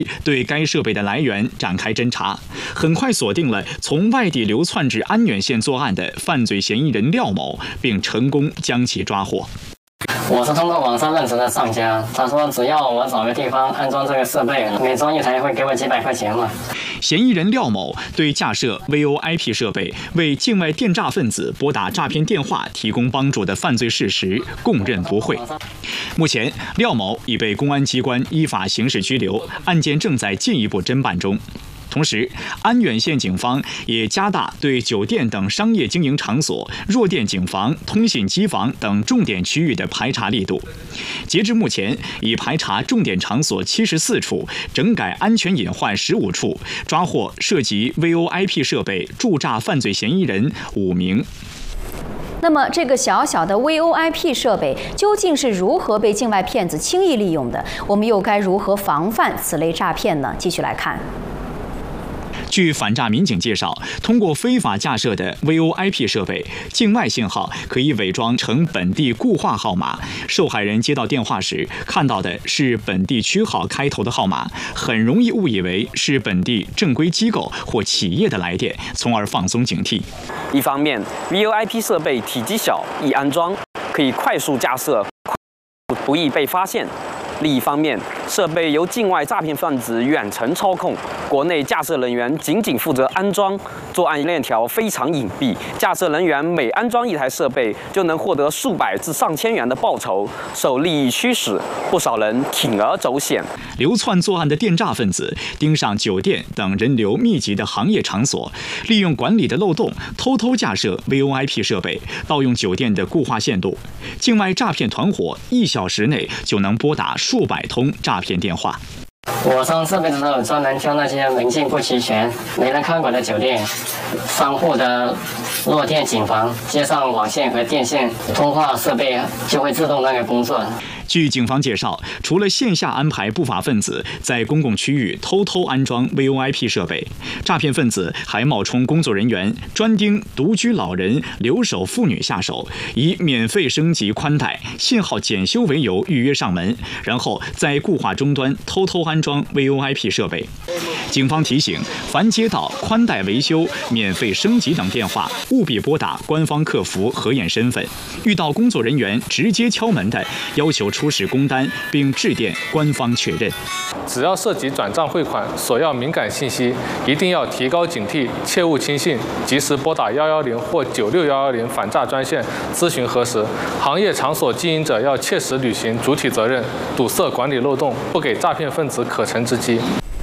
对该设备的来源展开侦查，很快锁定了从外地流窜至安远县作案的犯罪嫌疑人廖某，并成功将其抓获。 我是通过网上认识的商家，他说只要我找个地方安装这个设备，每装一台会给我几百块钱嘛。 嫌疑人廖某对架设 VoIP 设备为境外电诈分子拨打诈骗电话提供帮助的犯罪事实供认不讳。目前，廖某已被公安机关依法刑事拘留，案件正在进一步侦办中。同时，安远县警方也加大对酒店等商业经营场所、弱电警房、通信机房等重点区域的排查力度。截至目前，已排查重点场所74处，整改安全隐患15处，抓获涉及 VoIP 设备驻诈犯罪嫌疑人5名。 那么，这个小小的 VoIP 设备究竟是如何被境外骗子轻易利用的？我们又该如何防范此类诈骗呢？继续来看。 据反诈民警介绍，通过非法架设的 VoIP 设备，境外信号可以伪装成本地固话号码。受害人接到电话时，看到的是本地区号开头的号码，很容易误以为是本地正规机构或企业的来电，从而放松警惕。 一方面 ，VoIP 设备体积小，易安装，可以快速架设，不易被发现。另一方面，设备由境外诈骗分子远程操控，国内架设人员仅负责安装，作案链条非常隐蔽。架设人员每安装一台设备，就能获得数百至上千元的报酬，受利益驱使，不少人铤而走险。 流窜作案的电诈分子盯上酒店等人流密集的行业场所，利用管理的漏洞，偷偷架设 VoIP 设备，盗用酒店的固话线路。境外诈骗团伙1小时内就能拨打数百通诈骗电话。 我装设备的时候，专门挑那些门禁不齐全、没人看管的酒店、商户的弱电警房，接上网线和电线，通话设备就会自动那个工作。 据警方介绍，除了线下安排不法分子在公共区域偷偷安装 VoIP 设备，诈骗分子还冒充工作人员，专盯独居老人、留守妇女下手，以免费升级宽带、信号检修为由预约上门，然后在固话终端偷偷安装 VoIP 设备。警方提醒，凡接到宽带维修、免费升级等电话，务必拨打官方客服核验身份。遇到工作人员直接敲门的，要求出示工单，并致电官方确认。 只要涉及转账汇款，索要敏感信息，一定要提高警惕，切勿轻信，及时拨打110或96110反诈专线咨询核实。行业场所经营者要切实履行主体责任，堵塞管理漏洞，不给诈骗分子可乘之机。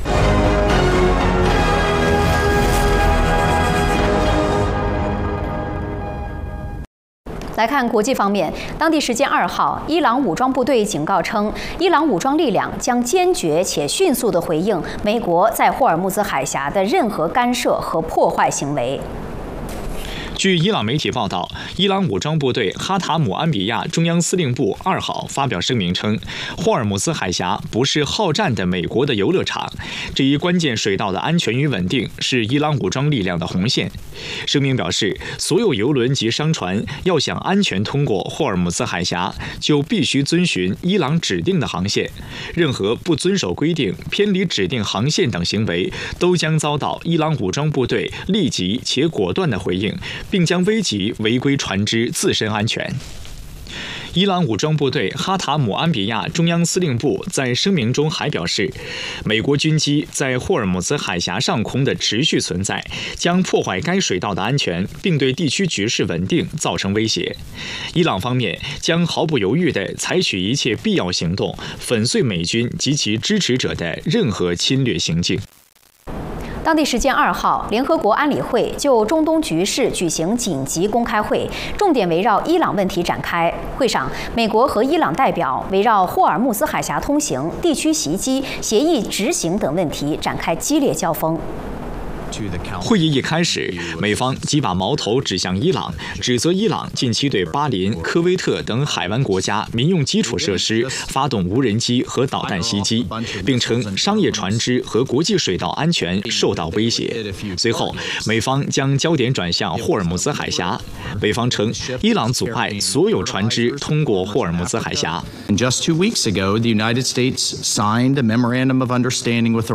来看国际方面，当地时间2号，伊朗武装部队警告称，伊朗武装力量将坚决且迅速地回应美国在霍尔木兹海峡的任何干涉和破坏行为。 据伊朗媒体报道，伊朗武装部队哈塔姆安比亚中央司令部2号发表声明称，霍尔木兹海峡不是好战的美国的游乐场，这一关键水道的安全与稳定是伊朗武装力量的红线。声明表示，所有油轮及商船要想安全通过霍尔木兹海峡，就必须遵循伊朗指定的航线，任何不遵守规定、偏离指定航线等行为，都将遭到伊朗武装部队立即且果断的回应，并将危及违规船只自身安全。伊朗武装部队哈塔姆安比亚中央司令部在声明中还表示，美国军机在霍尔木兹海峡上空的持续存在，将破坏该水道的安全，并对地区局势稳定造成威胁。伊朗方面将毫不犹豫地采取一切必要行动，粉碎美军及其支持者的任何侵略行径。 当地时间2号，联合国安理会就中东局势举行紧急公开会，重点围绕伊朗问题展开。会上，美国和伊朗代表围绕霍尔木兹海峡通行、地区袭击、协议执行等问题展开激烈交锋。 会议一开始，美方即把矛头指向伊朗，指责伊朗近期对巴林、科威特等海湾国家民用基础设施发动无人机和导弹袭击，并称商业船只和国际水道安全受到威胁。随后，美方将焦点转向霍尔木兹海峡，美方称伊朗阻碍所有船只通过霍尔木兹海峡。 Just 2 weeks ago, the United States signed a memorandum of understanding with